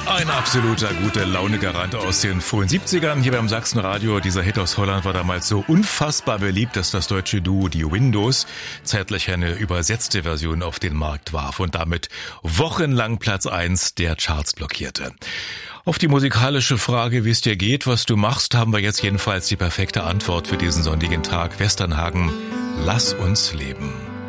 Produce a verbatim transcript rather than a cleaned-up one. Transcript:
Ein absoluter guter Launegarant aus den frühen siebzigern hier beim Sachsenradio. Dieser Hit aus Holland war damals so unfassbar beliebt, dass das deutsche Duo die Windows zeitlich eine übersetzte Version auf den Markt warf und damit wochenlang Platz eins der Charts blockierte. Auf die musikalische Frage, wie es dir geht, was du machst, haben wir jetzt jedenfalls die perfekte Antwort für diesen sonnigen Tag. Westernhagen, lass uns leben.